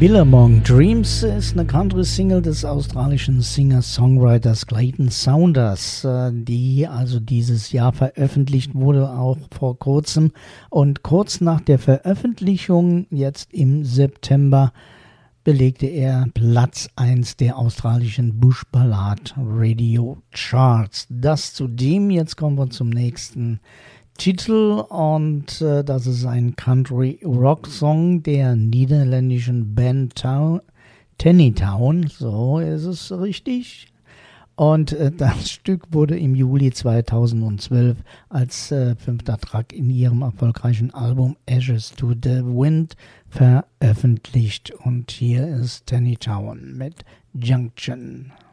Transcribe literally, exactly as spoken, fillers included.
Billabong Dreams ist eine Country-Single des australischen Singer-Songwriters Clayton Saunders, die also dieses Jahr veröffentlicht wurde, auch vor kurzem. Und kurz nach der Veröffentlichung, jetzt im September, belegte er Platz eins der australischen Bush Ballad Radio Charts. Das zudem, jetzt kommen wir zum nächsten Titel, und äh, das ist ein Country-Rock-Song der niederländischen Band Town, Tennytown, so ist es richtig. Und äh, das Stück wurde im Juli zweitausendzwölf als äh, fünfter Track in ihrem erfolgreichen Album Ashes to the Wind veröffentlicht. Und hier ist Tennytown mit Junction.